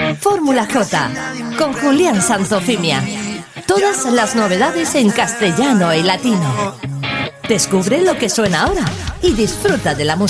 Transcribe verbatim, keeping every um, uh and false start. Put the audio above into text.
Fórmula J, con Julián Sanzofimia. Todas las novedades en castellano y latino. Descubre lo que suena ahora y disfruta de la música.